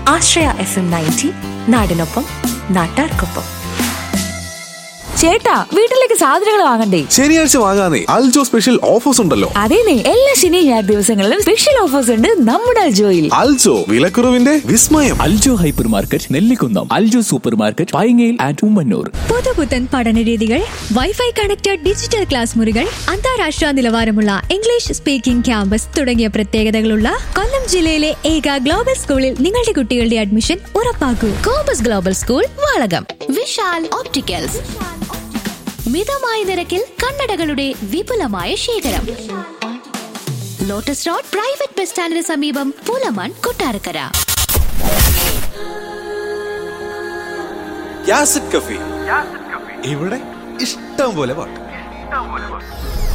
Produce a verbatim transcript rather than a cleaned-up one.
ആശ്രയ F M ninety, നാടിനൊപ്പം നാട്ടാർക്കൊപ്പം. ചേട്ടാ, വീട്ടിലേക്ക് സാധനങ്ങൾ വാങ്ങണ്ടേ? ശനിയാഴ്ച വാങ്ങാനേ അൽജോ സ്പെഷ്യൽ ഓഫേഴ്സ് ഉണ്ടല്ലോ. അതേനെ, എല്ലാ ശനി ഞായർ ദിവസങ്ങളിലും സ്പെഷ്യൽ ഓഫേഴ്സ് ഉണ്ട് നമ്മുടെ അൽജോയിൽ. അൽജോ, വിലക്കുറവിന്റെ വിസ്മയം. Aljo hyper market, Nellikunnam. Aljo super market, പൈങ്ങയിൽ and Ummannoor. പുതുപുത്തൻ പഠനരീതികൾ, വൈഫൈ കണക്റ്റഡ് ഡിജിറ്റൽ ക്ലാസ് മുറികൾ, അന്താരാഷ്ട്ര നിലവാരമുള്ള ഇംഗ്ലീഷ് സ്പീക്കിംഗ് ക്യാമ്പസ് തുടങ്ങിയ പ്രത്യേകതകളുള്ള കൊല്ലം ജില്ലയിലെ ഏക ഗ്ലോബൽ സ്കൂളിൽ നിങ്ങളുടെ കുട്ടികളുടെ admission ഉറപ്പാക്കൂ. Compass global school, Valakom. Vishal opticals, മിതമായ നിരക്കിൽ കണ്ണടകളുടെ വിപുലമായ ശേഖരം. ലോട്ടസ് റോഡ് പ്രൈവറ്റ് ബസ് സ്റ്റാൻഡിന് സമീപം, പൂലമാൻ, കൊട്ടാരക്കര. യാസിഡ് കഫേ, ഇവിടെ ഇഷ്ടം പോലെ പാട്ട്.